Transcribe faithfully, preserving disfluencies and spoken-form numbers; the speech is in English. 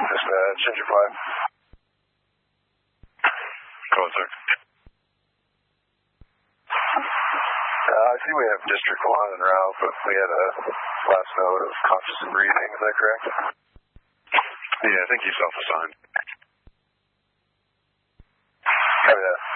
Dispatch, engine five. Go ahead, sir. Uh, I see we have District one en route, but we had a last note of conscious and breathing. Is that correct? Yeah, I think he's self-assigned. Copy that.